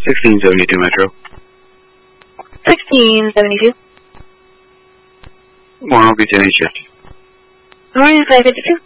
1672 Metro. 1672. Morning, I'll be 10 shift. Morning, 552.